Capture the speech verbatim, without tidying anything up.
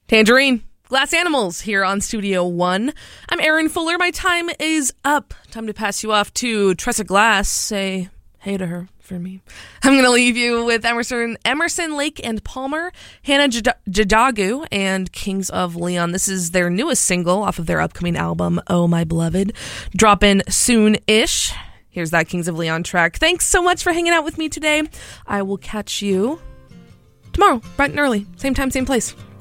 Tangerine, Glass Animals here on Studio One. I'm Erin Fuller. My time is up. Time to pass you off to Tressa Glass. Say hey to her for me. I'm going to leave you with Emerson, Emerson, Lake and Palmer, Hannah Jadagu, and Kings of Leon. This is their newest single off of their upcoming album, Oh My Beloved. Dropping soon-ish. Here's that Kings of Leon track. Thanks so much for hanging out with me today. I will catch you tomorrow, bright and early. Same time, same place.